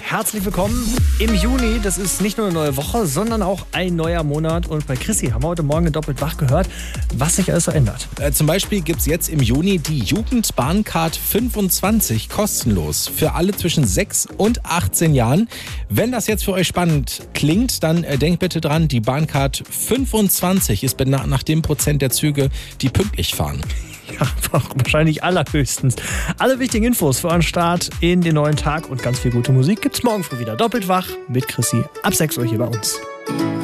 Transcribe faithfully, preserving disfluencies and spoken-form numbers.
Herzlich willkommen im Juni. Das ist nicht nur eine neue Woche, sondern auch ein neuer Monat. Und bei Chrissy haben wir heute Morgen doppelt wach gehört, was sich alles so ändert. Äh, zum Beispiel gibt es jetzt im Juni die Jugendbahncard fünfundzwanzig kostenlos für alle zwischen sechs und achtzehn Jahren. Wenn das jetzt für euch spannend klingt, dann äh, denkt bitte dran, die Bahncard fünfundzwanzig ist benannt nach dem Prozent der Züge, die pünktlich fahren. Ja, wahrscheinlich allerhöchstens. Alle wichtigen Infos für euren Start in den neuen Tag und ganz viel gute Musik gibt's morgen früh wieder. Doppelt wach mit Chrissy ab sechs Uhr hier bei uns.